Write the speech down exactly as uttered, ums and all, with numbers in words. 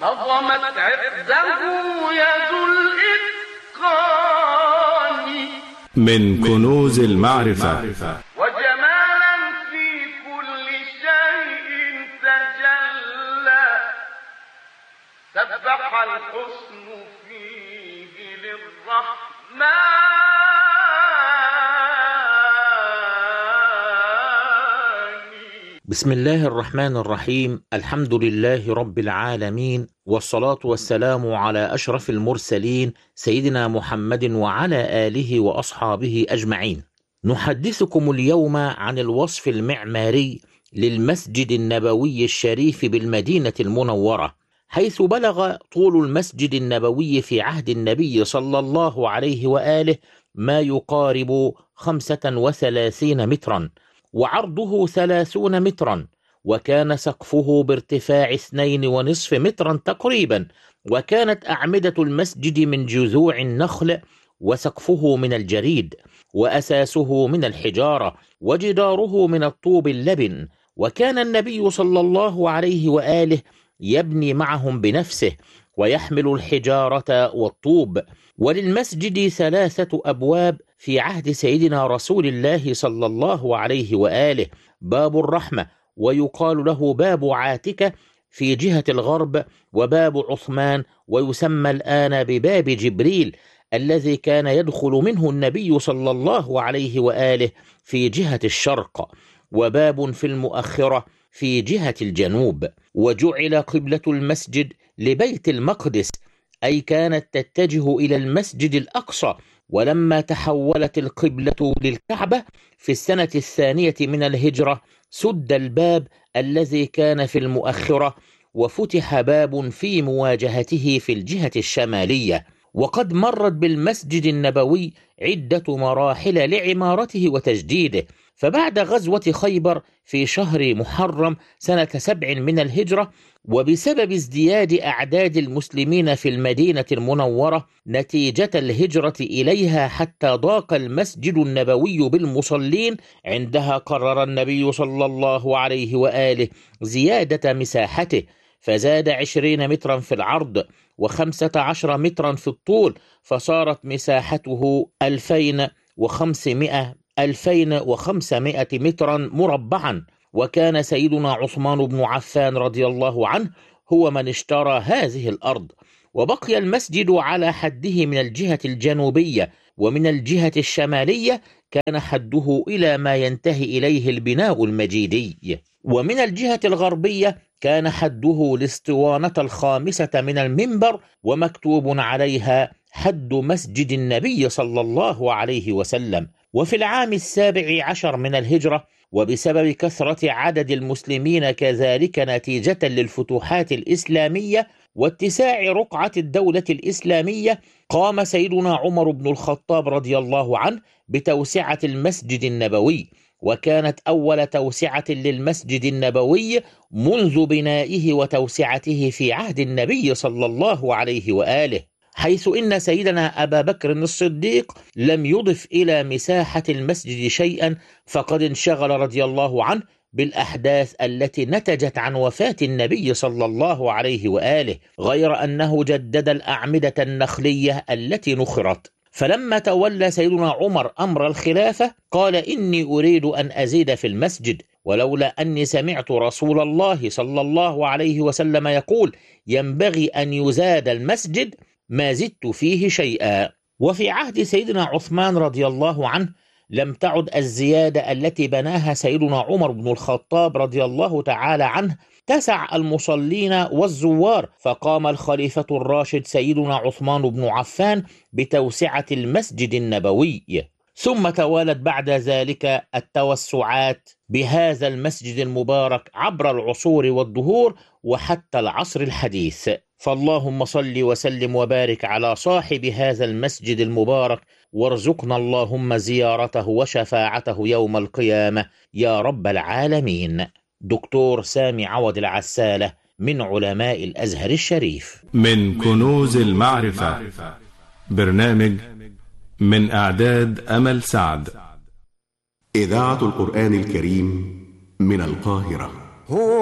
نظمت عقده يد الإتقان من كنوز المعرفة وجمالا في كل شيء تجلى سبح الحسن فيه للرحمن. بسم الله الرحمن الرحيم. الحمد لله رب العالمين، والصلاة والسلام على أشرف المرسلين سيدنا محمد وعلى آله وأصحابه أجمعين. نحدثكم اليوم عن الوصف المعماري للمسجد النبوي الشريف بالمدينة المنورة، حيث بلغ طول المسجد النبوي في عهد النبي صلى الله عليه وآله ما يقارب خمسة وثلاثين مترا، وعرضه ثلاثون مترا، وكان سقفه بارتفاع اثنين ونصف مترا تقريبا، وكانت أعمدة المسجد من جذوع النخل، وسقفه من الجريد، وأساسه من الحجارة، وجداره من الطوب اللبن. وكان النبي صلى الله عليه وآله يبني معهم بنفسه ويحمل الحجارة والطوب. وللمسجد ثلاثة أبواب في عهد سيدنا رسول الله صلى الله عليه وآله: باب الرحمة، ويقال له باب عاتكة في جهة الغرب، وباب عثمان، ويسمى الآن بباب جبريل، الذي كان يدخل منه النبي صلى الله عليه وآله في جهة الشرق، وباب في المؤخرة في جهة الجنوب. وجعل قبلة المسجد لبيت المقدس، أي كانت تتجه إلى المسجد الأقصى. ولما تحولت القبلة للكعبة في السنة الثانية من الهجرة، سد الباب الذي كان في المؤخرة، وفتح باب في مواجهته في الجهة الشمالية. وقد مرت بالمسجد النبوي عدة مراحل لعمارته وتجديده. فبعد غزوة خيبر في شهر محرم سنة سبع من الهجرة، وبسبب ازدياد أعداد المسلمين في المدينة المنورة نتيجة الهجرة إليها حتى ضاق المسجد النبوي بالمصلين، عندها قرر النبي صلى الله عليه وآله زيادة مساحته، فزاد عشرين مترا في العرض وخمسة عشر مترا في الطول، فصارت مساحته ألفين وخمسمائة ألفين وخمسمائة مترا مربعا. وكان سيدنا عثمان بن عفان رضي الله عنه هو من اشترى هذه الأرض. وبقي المسجد على حده من الجهة الجنوبية، ومن الجهة الشمالية كان حده إلى ما ينتهي إليه البناء المجيدي. ومن الجهة الغربية كان حده الاسطوانة الخامسة من المنبر، ومكتوب عليها حد مسجد النبي صلى الله عليه وسلم. وفي العام السابع عشر من الهجرة، وبسبب كثرة عدد المسلمين كذلك نتيجة للفتوحات الإسلامية واتساع رقعة الدولة الإسلامية، قام سيدنا عمر بن الخطاب رضي الله عنه بتوسعة المسجد النبوي، وكانت أول توسعة للمسجد النبوي منذ بنائه وتوسعته في عهد النبي صلى الله عليه وآله، حيث إن سيدنا أبا بكر الصديق لم يضف إلى مساحة المسجد شيئا، فقد انشغل رضي الله عنه بالأحداث التي نتجت عن وفاة النبي صلى الله عليه وآله، غير أنه جدد الأعمدة النخلية التي نخرت. فلما تولى سيدنا عمر أمر الخلافة قال: إني أريد أن أزيد في المسجد، ولولا أني سمعت رسول الله صلى الله عليه وسلم يقول ينبغي أن يزاد المسجد ما زدت فيه شيئا. وفي عهد سيدنا عثمان رضي الله عنه لم تعد الزيادة التي بناها سيدنا عمر بن الخطاب رضي الله تعالى عنه تسع المصلين والزوار، فقام الخليفة الراشد سيدنا عثمان بن عفان بتوسعة المسجد النبوي. ثم توالت بعد ذلك التوسعات بهذا المسجد المبارك عبر العصور والدهور وحتى العصر الحديث. فاللهم صل وسلم وبارك على صاحب هذا المسجد المبارك، وارزقنا اللهم زيارته وشفاعته يوم القيامة يا رب العالمين. دكتور سامي عوض العسالة من علماء الأزهر الشريف. من كنوز المعرفة، برنامج من إعداد أمل سعد. إذاعة القرآن الكريم من القاهرة.